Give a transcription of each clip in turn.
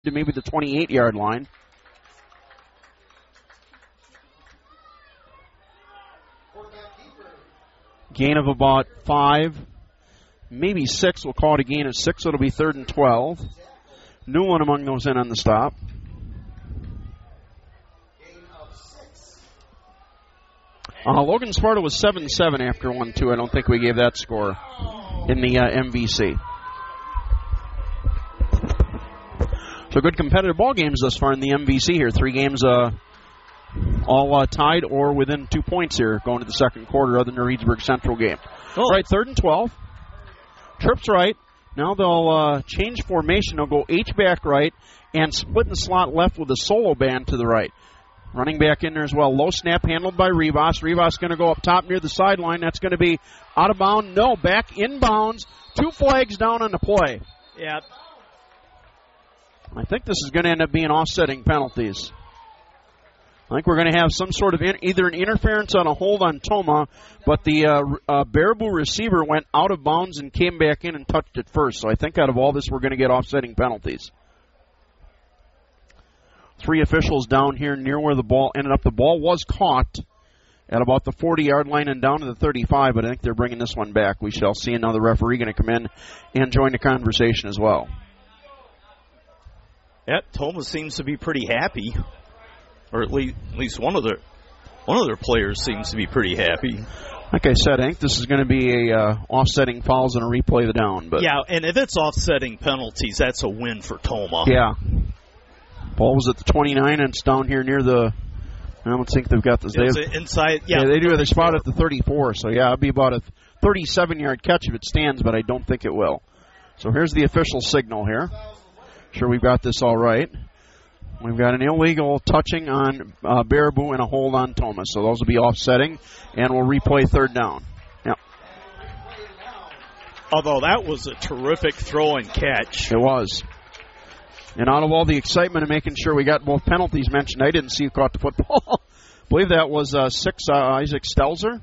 to maybe the 28-yard line. Gain of about 5, maybe 6. We'll call it a gain of 6, so it'll be 3rd and 12. Newland among those in on the stop. Logan Sparta was 7-7 after 1-2. I don't think we gave that score in the MVC. So good competitive ball games thus far in the MVC here. 3 games all tied or within 2 points here going to the second quarter other than the Reedsburg Central game. All right, 3rd and 12. Trips right. Now they'll change formation. They'll go H-back right and split in the slot left with a solo band to the right. Running back in there as well. Low snap handled by Rivas. Rivas going to go up top near the sideline. That's going to be out of bounds. No, back in bounds. 2 flags down on the play. Yeah. I think this is going to end up being offsetting penalties. I think we're going to have some sort of either an interference on a hold on Toma, but the Baraboo receiver went out of bounds and came back in and touched it first. So I think out of all this, we're going to get offsetting penalties. 3 officials down here near where the ball ended up. The ball was caught at about the 40-yard line and down to the 35, but I think they're bringing this one back. We shall see. Another referee going to come in and join the conversation as well. Yeah, Toma seems to be pretty happy, or at least one of their players seems to be pretty happy. Like I said, I think this is going to be a offsetting fouls and a replay of the down. But yeah, and if it's offsetting penalties, that's a win for Toma. Yeah. Ball was at the 29, and it's down here near the. I don't think they've got this. Inside. Yeah, they do. They spot at the 34. So yeah, it'll be about a 37-yard catch if it stands, but I don't think it will. So here's the official signal here. Sure, we've got this all right. We've got an illegal touching on Baraboo and a hold on Thomas. So those will be offsetting, and we'll replay 3rd down. Yep. Although that was a terrific throw and catch. It was. And out of all the excitement of making sure we got both penalties mentioned, I didn't see who caught the football. I believe that was 6 Isaac Stelzer.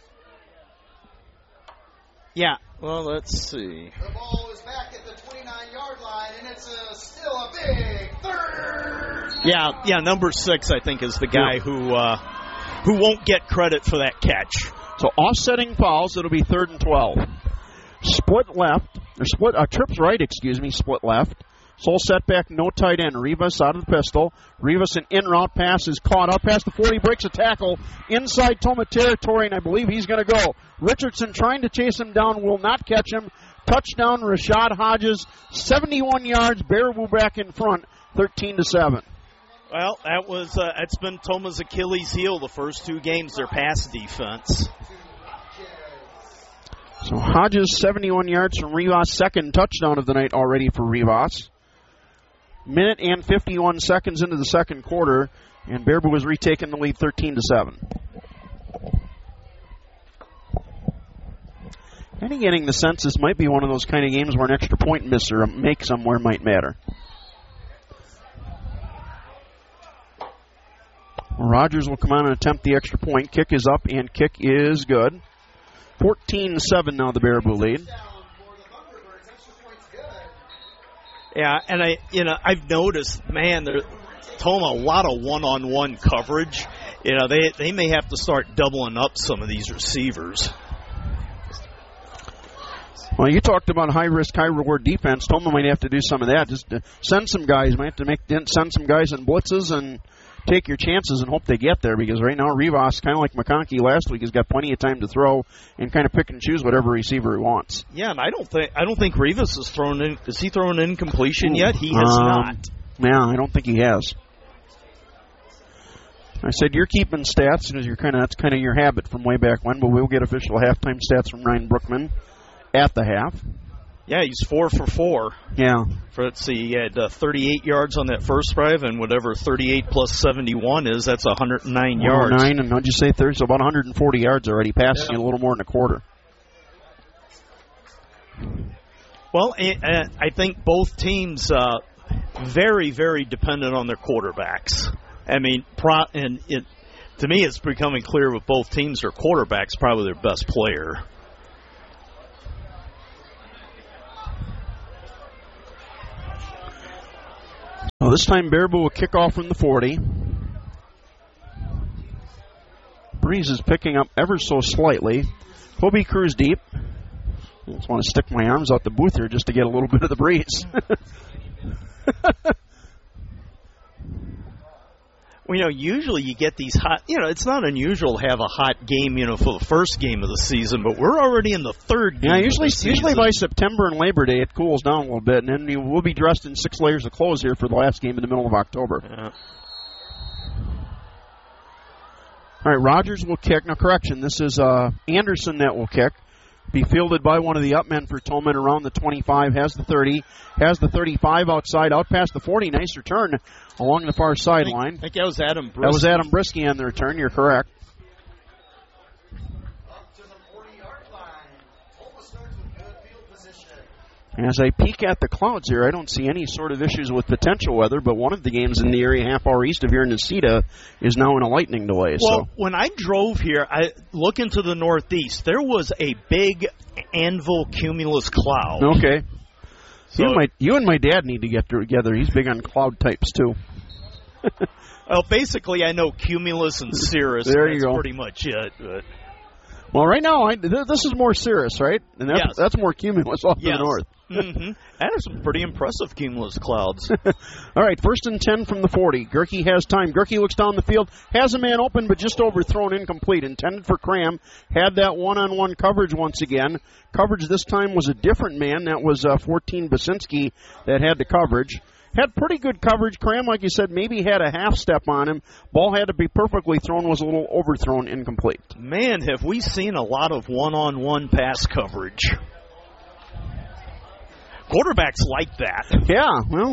Yeah. Well, let's see. The ball is back at the 29-yard line, and it's still a big 3rd. Yeah. Number 6, I think, is the guy who won't get credit for that catch. So offsetting fouls, it'll be 3rd and 12. Split left, or trips right, split left. Sole setback, no tight end. Rivas out of the pistol. Rivas, an in-route pass is caught up past the 40, breaks a tackle inside Toma territory, and I believe he's going to go. Richardson trying to chase him down, will not catch him. Touchdown, Rashad Hodges, 71 yards. Baraboo back in front, 13-7. Well, that's been Toma's Achilles heel the first 2 games, their pass defense. So Hodges, 71 yards from Rivas, 2nd touchdown of the night already for Rivas. Minute and 51 seconds into the second quarter, and Baraboo was retaking the lead 13-7. Kind of getting the sense this might be one of those kind of games where an extra point miss or a make somewhere might matter. Rogers will come on and attempt the extra point. Kick is up, and kick is good. 14-7 now the Baraboo lead. Yeah, and I've noticed, Toma a lot of one-on-one coverage. They may have to start doubling up some of these receivers. Well, you talked about high-risk, high-reward defense. Toma might have to do some of that. Just send some guys. Might have to send some guys in blitzes and take your chances and hope they get there, because right now Rivas, kind of like McConkey last week, has got plenty of time to throw and kind of pick and choose whatever receiver he wants. Yeah, and I don't think Rivas has thrown in. Is he throwing in completion yet? He has not. Yeah, I don't think he has. I said you're keeping stats because that's kind of your habit from way back when, but we'll get official halftime stats from Ryan Brookman at the half. Yeah, he's 4 for 4. Yeah. Let's see, he had 38 yards on that first drive, and whatever 38 plus 71 is, that's 109 yards. 109, and how'd you say 30? So about 140 yards already, passing a little more than a quarter. Well, I think both teams very, very dependent on their quarterbacks. I mean, to me, it's becoming clear with both teams, their quarterback's probably their best player. Well, this time Baraboo will kick off from the 40. Breeze is picking up ever so slightly. Hobie Cruz deep. I just want to stick my arms out the booth here just to get a little bit of the breeze. Well, usually you get these hot, it's not unusual to have a hot game, for the first game of the season, but we're already in the third game. Yeah, usually by September and Labor Day it cools down a little bit, and then we'll be dressed in 6 layers of clothes here for the last game in the middle of October. Yeah. All right, Rogers will kick. Now, correction, this is Anderson that will kick. Be fielded by one of the upmen for Tolman around the 25, has the 30, has the 35 outside, out past the 40. Nice return along the far sideline. I think that was Adam Brisky. That was Adam Brisky on the return. You're correct. Up to the 40-yard line. Tolman starts with good field position. As I peek at the clouds here, I don't see any sort of issues with potential weather, but one of the games in the area half hour east of here in Necedah is now in a lightning delay. Well, when I drove here, I look into the northeast, there was a big anvil cumulus cloud. Okay. So you and my dad need to get together. He's big on cloud types, too. Well, basically, I know cumulus and cirrus. There you go. That's pretty much it. But. Well, right now, this is more cirrus, right? And that's more cumulus off to the north. Mm-hmm. That is some pretty impressive cumulus clouds. All right, 1st and 10 from the 40. Gerke has time. Gerke looks down the field, has a man open, but just overthrown, incomplete. Intended for Cram. Had that one-on-one coverage once again. Coverage this time was a different man. That was 14 Basinski that had the coverage. Had pretty good coverage. Cram, like you said, maybe had a half step on him. Ball had to be perfectly thrown, was a little overthrown, incomplete. Man, have we seen a lot of one-on-one pass coverage. Quarterbacks like that. Yeah, well,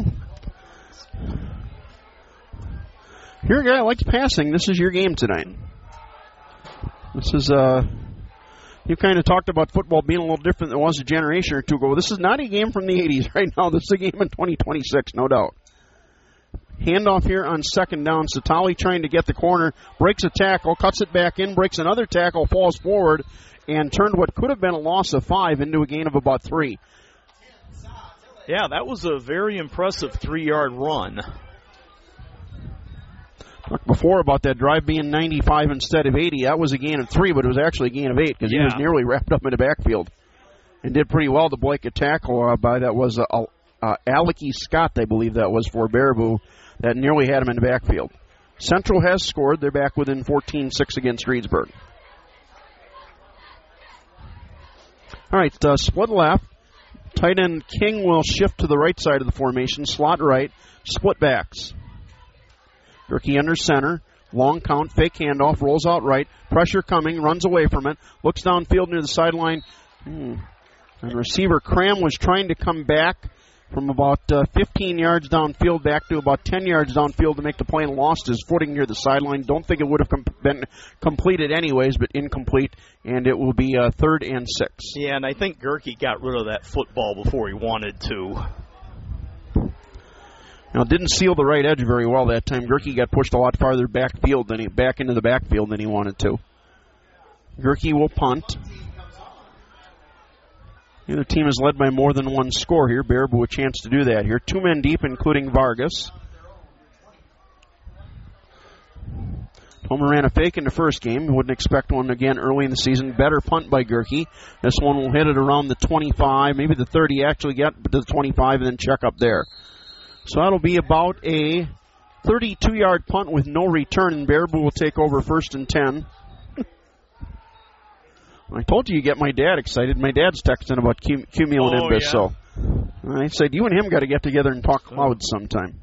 you're a guy that likes passing. This is your game tonight. This is, you kind of talked about football being a little different than it was a generation or two ago. This is not a game from the 80s right now. This is a game in 2026, no doubt. Handoff here on 2nd down. Satali trying to get the corner, breaks a tackle, cuts it back in, breaks another tackle, falls forward, and turned what could have been a loss of 5 into a gain of about 3. Yeah, that was a very impressive 3-yard run. Talked before about that drive being 95 instead of 80. That was a gain of 3, but it was actually a gain of 8 because he was nearly wrapped up in the backfield and did pretty well to break a tackle by that was Alecky Scott, I believe that was for Baraboo, that nearly had him in the backfield. Central has scored. They're back within 14-6 against Reedsburg. All right, split left. Tight end King will shift to the right side of the formation. Slot right. Split backs. Gerke under center. Long count. Fake handoff. Rolls out right. Pressure coming. Runs away from it. Looks downfield near the sideline. And receiver Cram was trying to come back from about 15 yards downfield back to about 10 yards downfield to make the play and lost his footing near the sideline. Don't think it would have been completed anyways, but incomplete, and it will be 3rd and 6. Yeah, and I think Gerke got rid of that football before he wanted to. Now, didn't seal the right edge very well that time. Gerke got pushed a lot farther back into the backfield than he wanted to. Gerke will punt. Neither team is led by more than one score here. Baraboo a chance to do that here. 2 men deep, including Vargas. Tolman ran a fake in the first game. Wouldn't expect one again early in the season. Better punt by Gerke. This one will hit it around the 25, maybe the 30. Actually get to the 25 and then check up there. So that'll be about a 32-yard punt with no return, and Baraboo will take over 1st and 10. I told you get my dad excited. My dad's texting about cumulonimbus, so I said you and him got to get together and talk clouds sometime.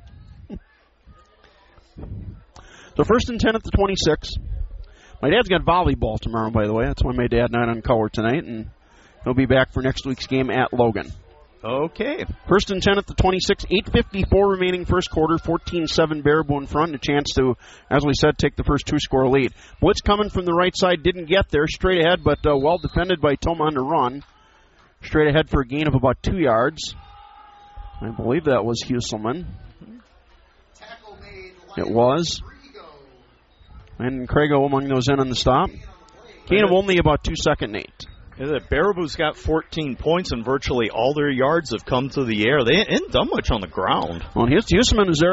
So 1st and 10 at the 26. My dad's got volleyball tomorrow, by the way. That's why my dad not on color tonight, and he'll be back for next week's game at Logan. Okay. 1st and 10 at the 26. 8:54 remaining first quarter. 14-7 Baraboo in front. A chance to, as we said, take the first 2-score lead. Blitz coming from the right side. Didn't get there. Straight ahead, but well defended by Tolman on the run. Straight ahead for a gain of about 2 yards. I believe that was Husselman. It was. And Craigo among those in on the stop. Gain of only about 2 seconds, 8. Baraboo's got 14 points, and virtually all their yards have come to the air. They ain't done much on the ground. Well, Husselman is there.